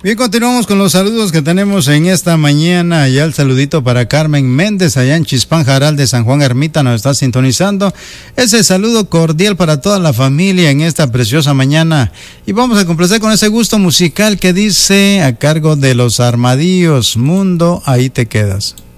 Bien, continuamos con los saludos que tenemos en esta mañana. Ya el saludito para Carmen Méndez, allá en Chispán Jaral de San Juan Ermita, nos está sintonizando. Ese saludo cordial para toda la familia en esta preciosa mañana. Y vamos a complacer con ese gusto musical que dice, a cargo de Los Armadillos, Mundo, ahí te quedas.